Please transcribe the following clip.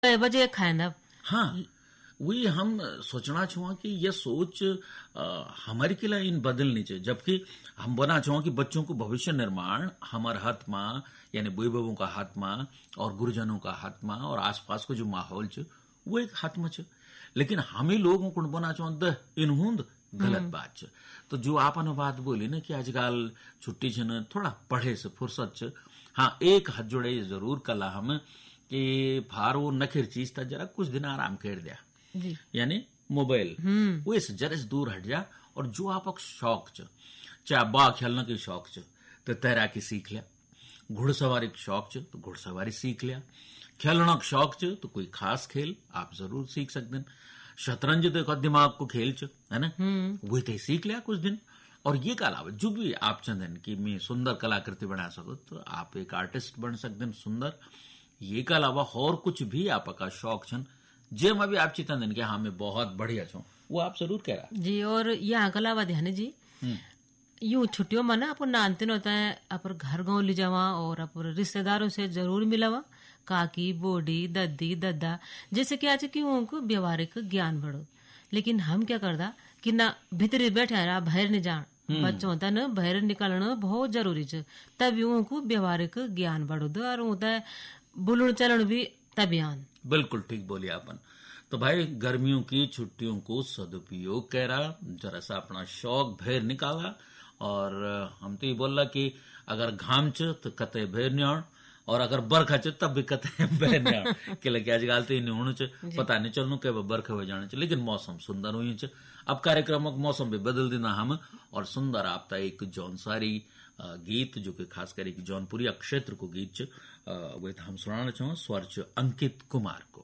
बजे खाए ना। हाँ, वही हम सोचना छुआ कि ये सोच हमारी के लिए इन बदलनी चाहिए, जबकि हम बना छुआ कि बच्चों को भविष्य निर्माण हमारे हाथ में, यानी बुई बाबू का हाथ में और गुरुजनों का हाथ में और आसपास को जो माहौल छ वो एक हाथ में छ। लेकिन हम ही लोगों को बना छुआ द इनहुंद गलत बात छ। तो जो आपने बात बोली ना कि आजकल छुट्टी छ न, थोड़ा पढ़े से फुर्सत छ। हाँ, एक हाथ जोड़े जरूर कला हम कि फार वो नखिर चीज था, जरा कुछ दिन आराम कर दिया, जी। यानी मोबाइल वो इस जरा से दूर हट जा। और जो आपक शौक च, चाहे बा खेलने के शौक च तो तैराकी सीख लिया, घुड़सवारी का शौक च तो घुड़सवारी सीख लिया, खेलना का शौक च तो कोई खास खेल आप जरूर सीख सकते हैं। शतरंज देखो दिमाग को खेल च, है ना, वही तो सीख लिया कुछ दिन। और ये का अलावा जो भी आप चाहते कि मैं सुंदर कलाकृति बना सको तो आप एक आर्टिस्ट बन सकते हैं सुंदर। ये के अलावा और कुछ भी आपका शौक छन जे में भी आप चिंता दिन के हाँ मैं बहुत बढ़िया छूं, वो आप जरूर कह रहा जी। और यहाँ के अलावा ध्यान जी, यूं छुट्टियों में ना अपन नानते होता है, अपन घर गाँव ले जावा और अपन रिश्तेदारों से जरूर मिलावा, काकी बोडी दद्दी दद्दा, जैसे कि आज की उनको व्यवहारिक ज्ञान बढ़ो। लेकिन हम क्या करदा कि ना भीतर बैठे रहा, बाहर नहीं जान। बच्चों होता है ना, बाहर निकलना बहुत जरूरी है, तभी उनको व्यवहारिक ज्ञान बढ़ो दो और होता है बुलण चलन भी तभी आन। बिल्कुल ठीक बोली आपन। तो भाई गर्मियों की छुट्टियों को सदुपयोग करा, जरा सा अपना शौक भैर निकाला। और हम तो ये बोल रहा कि अगर घाम च तो कते भैर नहीं आन, और अगर बरखा च तब भी कते भैर नहीं आन के लगे आजकल तो नहीं होना च पता नहीं चलना के बरखा हो जाना च। लेकिन मौसम सुंदर हुई च। अब कार्यक्रम मौसम भी बदल देना हम, और सुंदर आपता एक जौनसारी गीत जो कि खास कर जौनपुरी क्षेत्र को गीत च, वो हम सुनाना चाहूँ स्वर च अंकित कुमार को।